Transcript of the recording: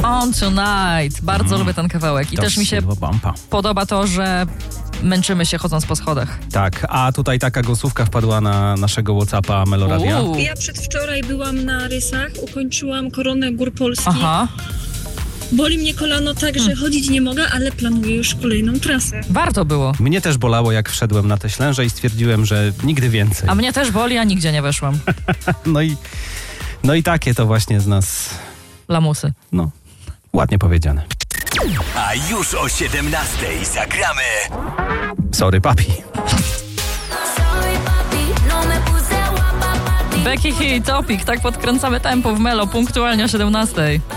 On Tonight. Bardzo lubię ten kawałek. I też mi się podoba to, że męczymy się chodząc po schodach. Tak, a tutaj taka głosówka wpadła na naszego WhatsAppa Meloradia. Ja przedwczoraj byłam na rysach, ukończyłam Koronę Gór Polskich. Aha. Boli mnie kolano tak, że chodzić nie mogę, ale planuję już kolejną trasę. Warto było. Mnie też bolało, jak wszedłem na te Ślęże i stwierdziłem, że nigdy więcej. A mnie też boli, a nigdzie nie weszłam. No i takie to właśnie z nas... Lamusy. No, ładnie powiedziane. A już o 17:00 zagramy. Sorry, papi. Becky Hill, Topic. Tak podkręcamy tempo w Melo, punktualnie o 17:00.